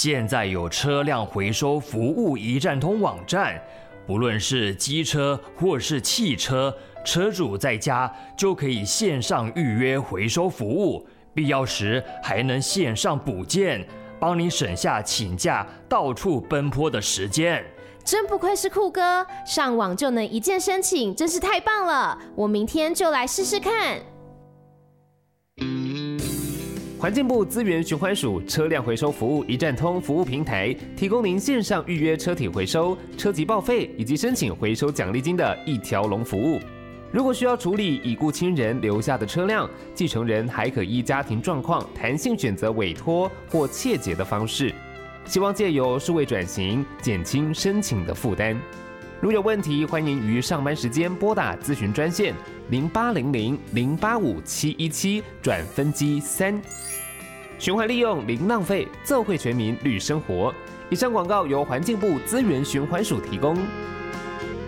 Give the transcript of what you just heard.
现在有车辆回收服务一站通网站，不论是机车或是汽车，车主在家就可以线上预约回收服务，必要时还能线上补件，帮你省下请假到处奔波的时间。 真不愧是酷哥，上网就能一键申请，真是太棒了！我明天就来试试看。 环境部资源循环署车辆回收服务一站通服务平台，提供您线上预约车体回收、车籍报废以及申请回收奖励金的一条龙服务。如果需要处理已故亲人留下的车辆，继承人还可依家庭状况弹性选择委托或切结的方式。希望借由数位转型，减轻申请的负担。如有问题，欢迎于上班时间拨打咨询专线0800-085-717转分机3。循环利用零浪费，奏会全民绿生活。以上广告由环境部资源循环署提供。